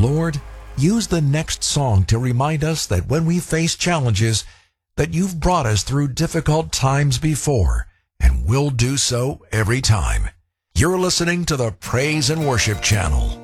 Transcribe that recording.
Lord, use the next song to remind us that when we face challenges, that you've brought us through difficult times before and will do so every time. You're listening to the Praise and Worship Channel.